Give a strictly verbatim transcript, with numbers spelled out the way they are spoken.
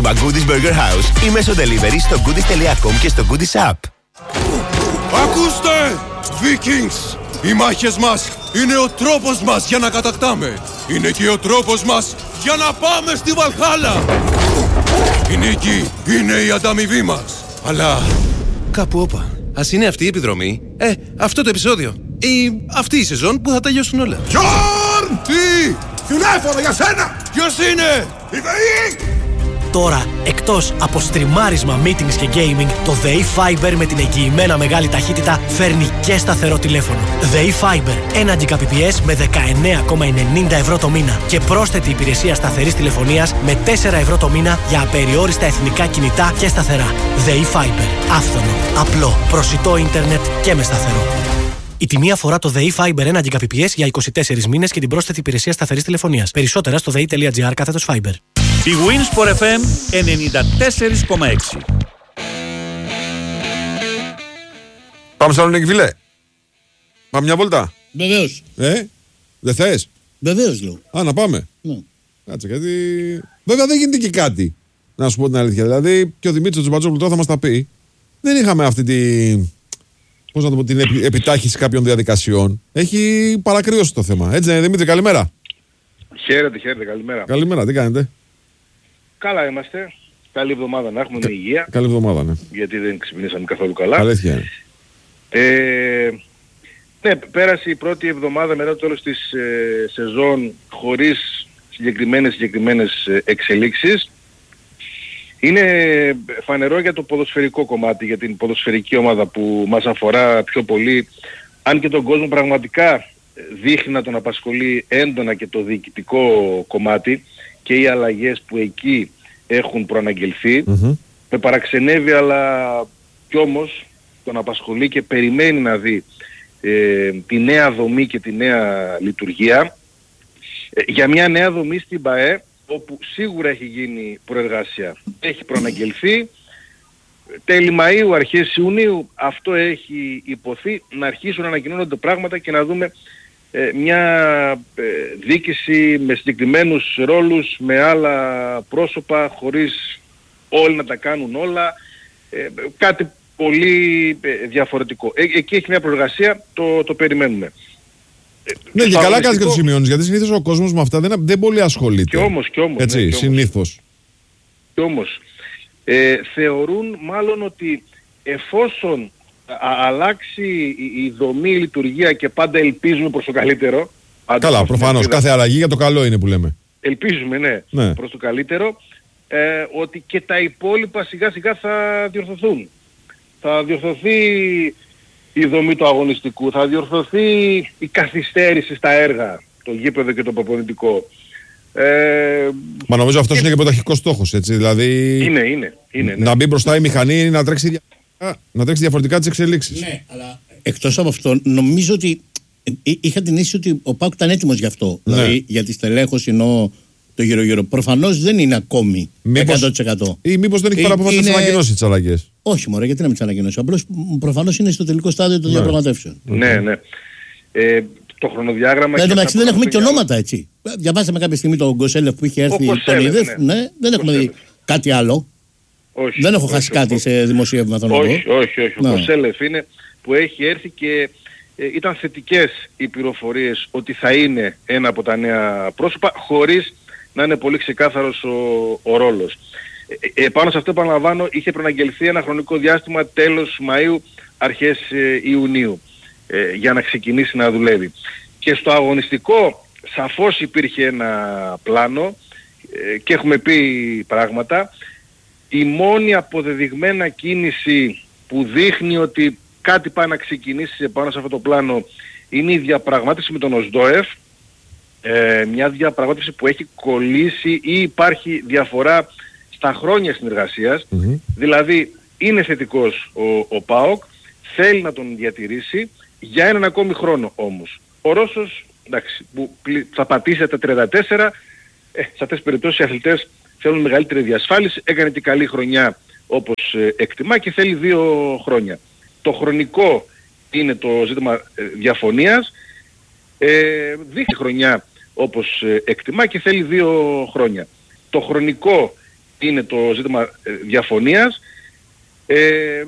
κατάστημα Goodies Burger House ή μέσω delivery στο goodies τελεία com και στο Goodies App. Ακούστε! Vikings! Οι μάχες μας είναι ο τρόπος μας για να κατακτάμε. Είναι και ο τρόπος μας για να πάμε στη Βαλχάλα. Η νίκη είναι η ανταμοιβή μας. Αλλά κάπου όπα. Ας είναι αυτή η επιδρομή, ε, αυτό το επεισόδιο ή αυτή η σεζόν που θα τελειώσουν όλα. Γιόρν! Τι! Τηλέφωνο για σένα! Ποιος είναι? Η ΔΕΗ! Τώρα, εκτός από στριμάρισμα, meetings και gaming, το ΔΕΗ Fiber με την εγγυημένα μεγάλη ταχύτητα φέρνει και σταθερό τηλέφωνο. ΔΕΗ Fiber, ένα Gbps με δεκαεννέα κόμμα ενενήντα ευρώ το μήνα και πρόσθετη υπηρεσία σταθερής τηλεφωνίας με τέσσερα ευρώ το μήνα για απεριόριστα εθνικά κινητά και σταθερά. ΔΕΗ Fiber, άφθονο, απλό, προσιτό ίντερνετ και με σταθερό. Η τιμή αφορά το ΔΕΗ Fiber ένα Gbps για είκοσι τέσσερις μήνες και την πρόσθετη υπηρεσία σταθερής τηλεφωνίας. Περισσότερα στο δei.gr κάθετος Fiber. Η Winsport εφ εμ ενενήντα τέσσερα κόμμα έξι. Πάμε Σαλονίκη, φίλε. Πάμε μια βόλτα. Βεβαίως. Ε, δεν θες? Βεβαίως λέω. Α, να πάμε. Ναι. Κάτσε, γιατί... Βέβαια δεν γίνεται και κάτι. Να σου πω την αλήθεια. Δηλαδή, και ο Δημήτρης Τζομπατζόγλου τώρα θα μας τα πει. Δεν είχαμε αυτή τη... Πώς να το πω, την επι... επιτάχυση κάποιων διαδικασιών. Έχει παρακριώσει το θέμα. Έτσι δεν είναι, Δημήτρη, καλημέρα. Χαίρετε, χαίρετε, καλημέρα. Καλημέρα, τι κάνετε? Καλά είμαστε. Καλή εβδομάδα να έχουμε, Κα... με υγεία. Καλή εβδομάδα, ναι. Γιατί δεν ξυπνήσαμε καθόλου καλά. Αλήθεια είναι. Ε, ναι, πέρασε η πρώτη εβδομάδα μετά το τέλος της ε, σεζόν χωρίς συγκεκριμένες, συγκεκριμένες εξελίξεις. Είναι φανερό για το ποδοσφαιρικό κομμάτι, για την ποδοσφαιρική ομάδα που μας αφορά πιο πολύ, αν και τον κόσμο πραγματικά δείχνει να τον απασχολεί έντονα και το διοικητικό κομμάτι και οι αλλαγές που εκεί έχουν προαναγγελθεί. Mm-hmm. Με παραξενεύει, αλλά κι όμως τον απασχολεί και περιμένει να δει ε, τη νέα δομή και τη νέα λειτουργία ε, για μια νέα δομή στην ΠΑΕ, όπου σίγουρα έχει γίνει προεργασία. Έχει προαναγγελθεί τέλη Μαΐου, αρχές Ιουνίου, αυτό έχει υποθεί, να αρχίσουν να ανακοινώνονται πράγματα και να δούμε ε, μια ε, διοίκηση με συγκεκριμένους ρόλους, με άλλα πρόσωπα, χωρίς όλοι να τα κάνουν όλα, ε, κάτι πολύ ε, διαφορετικό. Ε, εκεί έχει μια προεργασία, το, το περιμένουμε. Ναι, και καλά κάνεις και το σημειώνεις, γιατί συνήθως ο κόσμος με αυτά δεν, δεν πολύ ασχολείται. Και όμως, και όμως. Έτσι, ναι, και συνήθως. Και όμως, ε, θεωρούν μάλλον ότι εφόσον α, αλλάξει η, η δομή, η λειτουργία, και πάντα ελπίζουμε προς το καλύτερο. Καλά, προφανώς, κάθε αλλαγή για το καλό είναι που λέμε. Ελπίζουμε, ναι, ναι. προς το καλύτερο, ε, ότι και τα υπόλοιπα σιγά σιγά θα διορθωθούν. Θα διορθωθεί η δομή του αγωνιστικού, θα διορθωθεί η καθυστέρηση στα έργα, το γήπεδο και το προπονητικό. Ε, Μα νομίζω αυτός και... είναι και πρωταρχικός στόχος, έτσι, δηλαδή... Είναι, είναι, είναι. Ναι. Να μπει μπροστά η μηχανή, να τρέξει, δια... να τρέξει διαφορετικά τις εξελίξεις. Ναι, αλλά εκτός από αυτό, νομίζω ότι είχα την αίσθηση ότι ο ΠΑΟΚ ήταν έτοιμος γι' αυτό. Ναι. Δηλαδή για τη στελέχωση εννοώ το γύρω-γύρω. Προφανώς δεν είναι ακόμη μήπως, εκατό τοις εκατό. Ή μήπως δεν έχει πάρει απόφαση να ανακοινώσει τις αλλαγές. Όχι μωρέ, γιατί να μην τις ανακοινώσει. Απλώς προφανώς είναι στο τελικό στάδιο των ναι. διαπραγματεύσεων. Ναι, ναι. Ε, το χρονοδιάγραμμα... Εν τω μεταξύ δεν έχουμε και ονόματα, έτσι. Διαβάσαμε κάποια στιγμή τον Γκοσέλεφ που είχε έρθει, τον είδε. Ναι. ναι, δεν έχουμε δει κάτι άλλο. Όχι, δεν έχω όχι, χάσει όχι, κάτι όχι. σε δημοσίευμα τον όχι, όχι, όχι, όχι. Ο Γκοσέλεφ είναι που έχει έρθει και ε, ήταν θετικές οι πληροφορίες ότι θα είναι ένα από τα νέα πρόσωπα, χωρίς να είναι πολύ ξεκάθαρος ο, ο ρόλος. Ε, ε, πάνω σε αυτό επαναλαμβάνω, είχε προαναγγελθεί ένα χρονικό διάστημα τέλος Μαΐου, αρχές ε, Ιουνίου, ε, για να ξεκινήσει να δουλεύει. Και στο αγωνιστικό σαφώς υπήρχε ένα πλάνο ε, και έχουμε πει πράγματα. Η μόνη αποδεδειγμένα κίνηση που δείχνει ότι κάτι πάει να ξεκινήσει πάνω σε αυτό το πλάνο είναι η διαπραγμάτευση με τον ΟΣΔΟΕΦ, ε, μια διαπραγμάτευση που έχει κολλήσει ή υπάρχει διαφορά στα χρόνια συνεργασίας, mm-hmm. δηλαδή είναι θετικός ο, ο ΠΑΟΚ, θέλει να τον διατηρήσει για έναν ακόμη χρόνο όμως. Ο Ρώσος, εντάξει, που θα πατήσει τα τριάντα τέσσερα, ε, σε αυτές τις περιπτώσεις οι αθλητές θέλουν μεγαλύτερη διασφάλιση, έκανε την καλή χρονιά όπως ε, εκτιμά και θέλει δύο χρόνια. Το χρονικό είναι το ζήτημα ε, διαφωνίας, ε, δείχνει χρονιά όπως ε, εκτιμά και θέλει δύο χρόνια. Το χρονικό είναι το ζήτημα ε, διαφωνίας. Ε,